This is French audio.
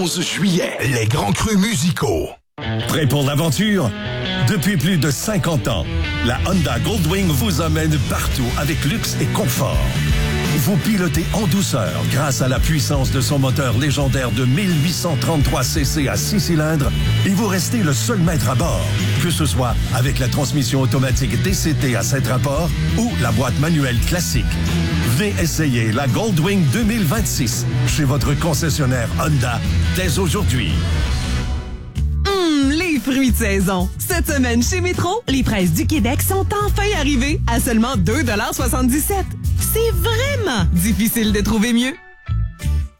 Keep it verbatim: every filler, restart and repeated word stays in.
onze juillet. Les grands crus musicaux. Prêt pour l'aventure? Depuis plus de cinquante ans, la Honda Goldwing vous emmène partout avec luxe et confort. Vous pilotez en douceur grâce à la puissance de son moteur légendaire de mille huit cent trente-trois cc à six cylindres et vous restez le seul maître à bord, que ce soit avec la transmission automatique D C T à sept rapports ou la boîte manuelle classique. Venez essayer la Goldwing deux mille vingt-six chez votre concessionnaire Honda dès aujourd'hui. Hum, les fruits de saison. Cette semaine, chez Métro, les fraises du Québec sont enfin arrivées à seulement deux dollars soixante-dix-sept. C'est vraiment difficile de trouver mieux.